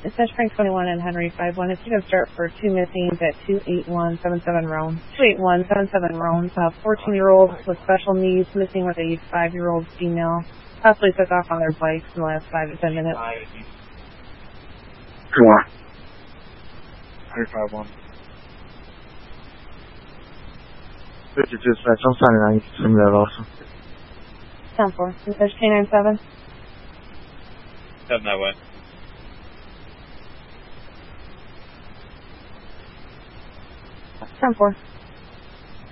Dispatch Frank 21 and Henry 51. It's going to start for 2 missings at 28177 Roan. 28177 Roan. 14-year-old with special needs missing with a 5-year-old female. Possibly took off on their bikes in the last 5 to 10 minutes. Come on. Henry 51. Victor Dispatch, I'm signing on. You can send me that also. 10-4. Dispatch K97. Heading that way. 10-4.